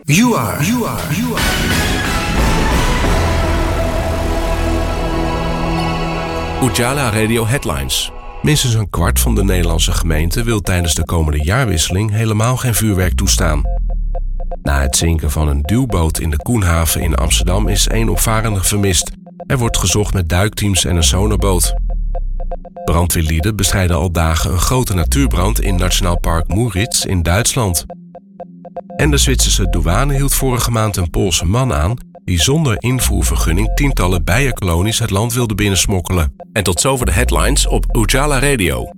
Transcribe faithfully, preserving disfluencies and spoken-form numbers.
You are. You are. You are. Ujaala Radio Headlines. Minstens een kwart van de Nederlandse gemeenten wil tijdens de komende jaarwisseling helemaal geen vuurwerk toestaan. Na het zinken van een duwboot in de Koenhaven in Amsterdam is één opvarende vermist. Er wordt gezocht met duikteams en een sonarboot. Brandweerlieden bestrijden al dagen een grote natuurbrand in Nationaal Park Müritz in Duitsland. En de Zwitserse douane hield vorige maand een Poolse man aan die zonder invoervergunning tientallen bijenkolonies het land wilde binnensmokkelen. En tot zover de headlines op Ujaala Radio.